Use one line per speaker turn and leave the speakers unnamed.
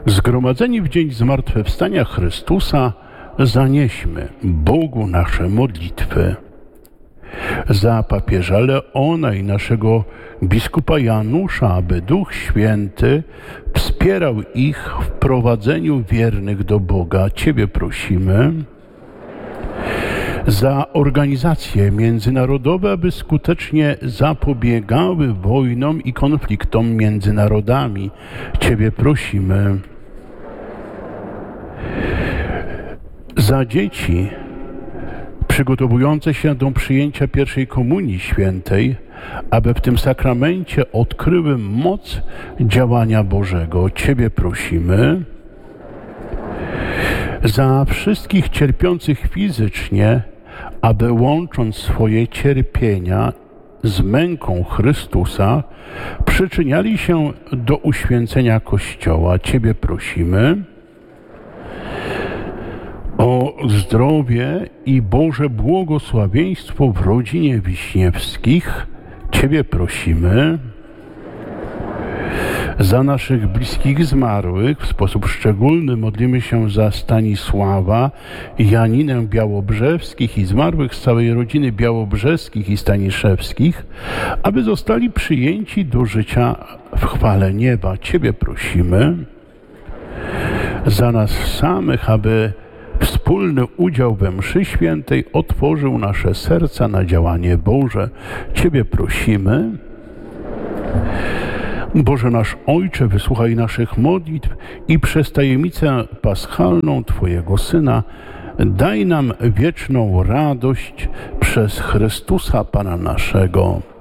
Zgromadzeni w dzień zmartwychwstania Chrystusa, zanieśmy Bogu nasze modlitwy. Za papieża Leona i naszego biskupa Janusza, aby Duch Święty wspierał ich w prowadzeniu wiernych do Boga, Ciebie prosimy. Za organizacje międzynarodowe, aby skutecznie zapobiegały wojnom i konfliktom między narodami, Ciebie prosimy. Za dzieci przygotowujące się do przyjęcia pierwszej komunii świętej, aby w tym sakramencie odkryły moc działania Bożego, Ciebie prosimy. Za wszystkich cierpiących fizycznie, aby łącząc swoje cierpienia z męką Chrystusa, przyczyniali się do uświęcenia Kościoła, Ciebie prosimy. O zdrowie i Boże błogosławieństwo w rodzinie Wiśniewskich, Ciebie prosimy. Za naszych bliskich zmarłych w sposób szczególny modlimy się za Stanisława i Janinę Białobrzeskich i zmarłych z całej rodziny Białobrzeskich i Staniszewskich, aby zostali przyjęci do życia w chwale nieba. Ciebie prosimy. Za nas samych, aby wspólny udział we mszy świętej otworzył nasze serca na działanie Boże. Ciebie prosimy. Boże nasz Ojcze, wysłuchaj naszych modlitw i przez tajemnicę paschalną Twojego Syna daj nam wieczną radość przez Chrystusa Pana naszego.